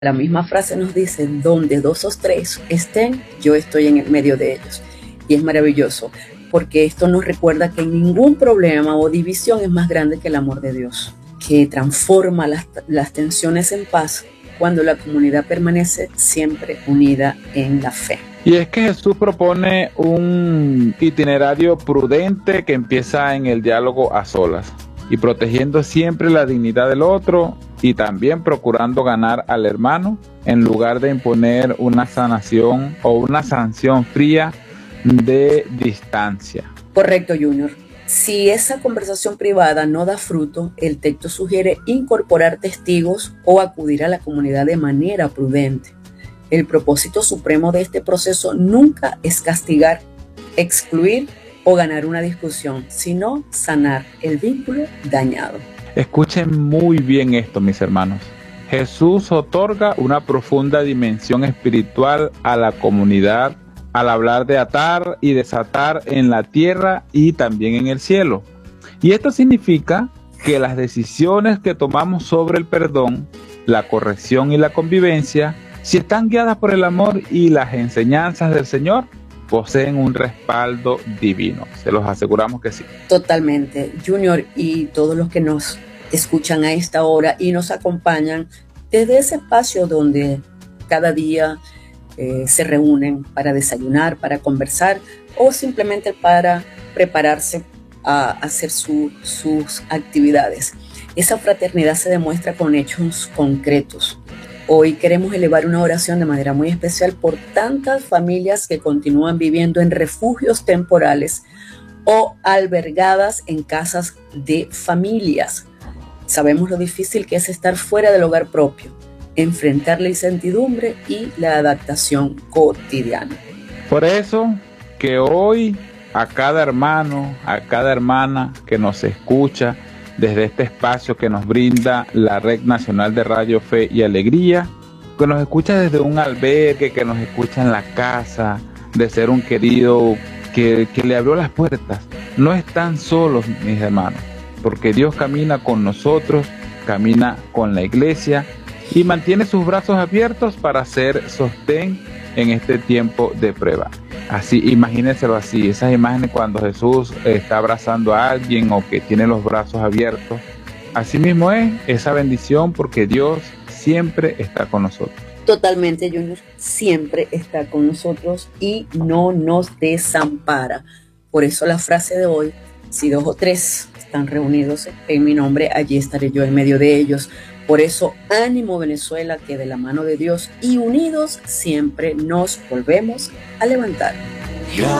La misma frase nos dice, donde dos o tres estén, yo estoy en el medio de ellos. Y es maravilloso, porque esto nos recuerda que ningún problema o división es más grande que el amor de Dios, que transforma las tensiones en paz cuando la comunidad permanece siempre unida en la fe. Y es que Jesús propone un itinerario prudente que empieza en el diálogo a solas y protegiendo siempre la dignidad del otro y también procurando ganar al hermano en lugar de imponer una sanación o una sanción fría de distancia. Correcto, Junior. Si esa conversación privada no da fruto, el texto sugiere incorporar testigos o acudir a la comunidad de manera prudente. El propósito supremo de este proceso nunca es castigar, excluir o ganar una discusión, sino sanar el vínculo dañado. Escuchen muy bien esto, mis hermanos. Jesús otorga una profunda dimensión espiritual a la comunidad al hablar de atar y desatar en la tierra y también en el cielo. Y esto significa que las decisiones que tomamos sobre el perdón, la corrección y la convivencia, si están guiadas por el amor y las enseñanzas del Señor, poseen un respaldo divino. Se los aseguramos que sí. Totalmente, Junior, y todos los que nos escuchan a esta hora y nos acompañan desde ese espacio donde cada día se reúnen para desayunar, para conversar o simplemente para prepararse a hacer sus actividades. Esa fraternidad se demuestra con hechos concretos. Hoy queremos elevar una oración de manera muy especial por tantas familias que continúan viviendo en refugios temporales o albergadas en casas de familias. Sabemos lo difícil que es estar fuera del hogar propio, enfrentar la incertidumbre y la adaptación cotidiana. Por eso que hoy a cada hermano, a cada hermana que nos escucha desde este espacio que nos brinda la Red Nacional de Radio Fe y Alegría, que nos escucha desde un albergue, que nos escucha en la casa, de ser un querido que le abrió las puertas. No están solos, mis hermanos, porque Dios camina con nosotros, camina con la iglesia y mantiene sus brazos abiertos para ser sostén en este tiempo de prueba. Así, imagínenselo así, esas imágenes cuando Jesús está abrazando a alguien o que tiene los brazos abiertos. Así mismo es esa bendición porque Dios siempre está con nosotros. Totalmente, Junior, siempre está con nosotros y no nos desampara. Por eso la frase de hoy, si dos o tres están reunidos en mi nombre, allí estaré yo en medio de ellos. Por eso, ánimo Venezuela, que de la mano de Dios y unidos siempre nos volvemos a levantar.